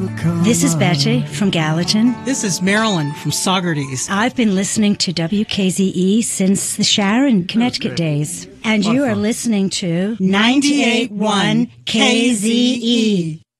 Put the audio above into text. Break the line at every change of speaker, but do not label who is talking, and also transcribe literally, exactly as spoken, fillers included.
This is Betty from Gallatin.
This is Marilyn from Saugerties.
I've been listening to W K Z E since the Sharon, Connecticut days. And you are listening to ninety-eight point one K Z E.